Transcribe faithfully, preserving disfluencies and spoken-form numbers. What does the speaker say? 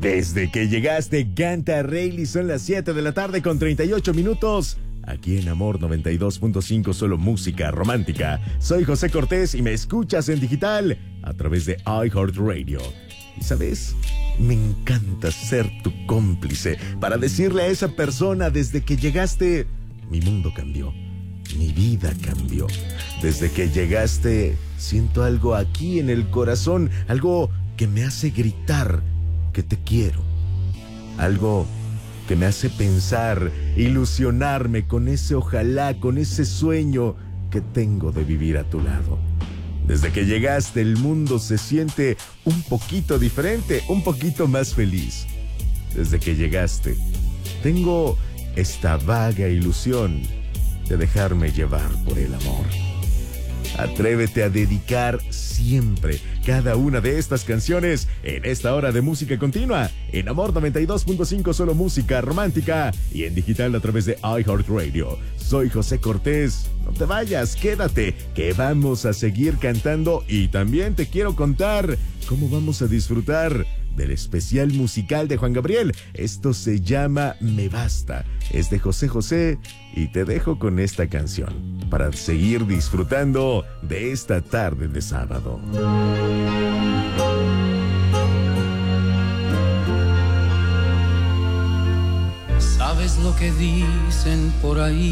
Desde que llegaste, canta Rayleigh, son las siete de la tarde con treinta y ocho minutos. Aquí en Amor noventa y dos punto cinco, solo música romántica. Soy José Cortés y me escuchas en digital a través de iHeartRadio. Y sabes, me encanta ser tu cómplice para decirle a esa persona: desde que llegaste, mi mundo cambió, mi vida cambió. Desde que llegaste, siento algo aquí en el corazón, algo que me hace gritar que te quiero. Algo que me hace pensar, ilusionarme con ese ojalá, con ese sueño que tengo de vivir a tu lado. Desde que llegaste, el mundo se siente un poquito diferente, un poquito más feliz. Desde que llegaste, tengo esta vaga ilusión de dejarme llevar por el amor. Atrévete a dedicar siempre cada una de estas canciones en esta hora de música continua, en Amor noventa y dos punto cinco, solo música romántica, y en digital a través de iHeartRadio. Soy José Cortés. No te vayas, quédate, que vamos a seguir cantando, y también te quiero contar cómo vamos a disfrutar del especial musical de Juan Gabriel. Esto se llama Me Basta, es de José José, y te dejo con esta canción para seguir disfrutando de esta tarde de sábado. ¿Sabes lo que dicen por ahí?